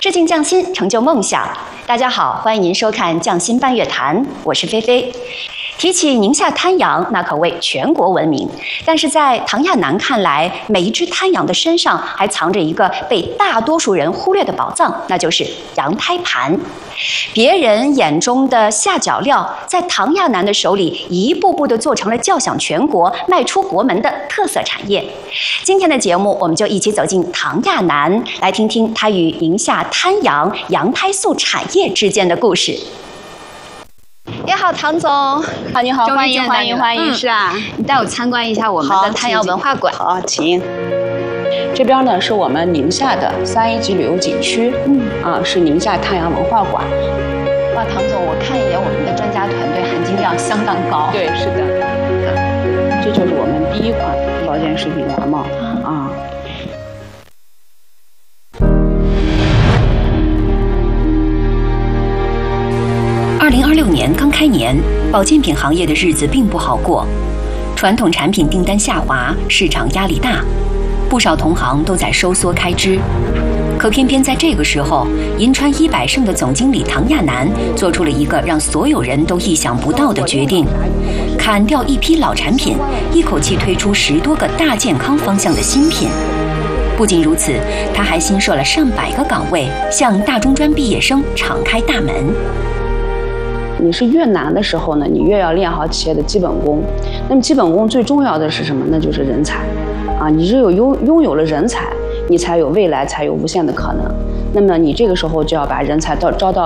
致敬匠心，成就梦想。大家好，欢迎您收看《匠心半月谈》，我是菲菲。提起宁夏滩羊，那可谓全国闻名。但是在唐亚南看来，每一只滩羊的身上还藏着一个被大多数人忽略的宝藏，那就是羊胎盘。别人眼中的下脚料，在唐亚南的手里一步步地做成了叫响全国、迈出国门的特色产业。今天的节目，我们就一起走进唐亚南，来听听它与宁夏滩羊羊胎素产业之间的故事。你好，唐总。 好，你好，欢迎，是啊， 你带我参观一下我们的滩羊文化馆。 好，请。这边呢是我们宁夏的3A级旅游景区，是宁夏滩羊文化馆。 哇，唐总，我看一眼我们的专家团队含金量相当高。 对，是的。这就是我们第一款保健食品蓝帽啊。 2026年刚开年，保健品行业的日子并不好过，传统产品订单下滑，市场压力大，不少同行都在收缩开支。可偏偏在这个时候，银川100胜的总经理唐亚南做出了一个让所有人都意想不到的决定：砍掉一批老产品，一口气推出10多个大健康方向的新品。不仅如此，他还新设了上百个岗位，向大中专毕业生敞开大门。 你是越难的时候呢，你越要练好企业的基本功。那么基本功最重要的是什么？那就是人才啊！你只有拥有了人才，你才有未来，才有无限的可能。那么你这个时候就要把人才招到